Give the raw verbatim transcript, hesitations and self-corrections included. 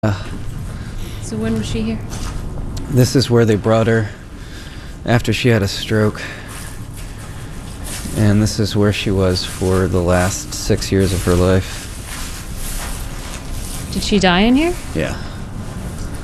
Uh, So when was she here? this is where they brought her after she had a stroke. And this is where she was for the last six years of her life. Did she die in here? Yeah.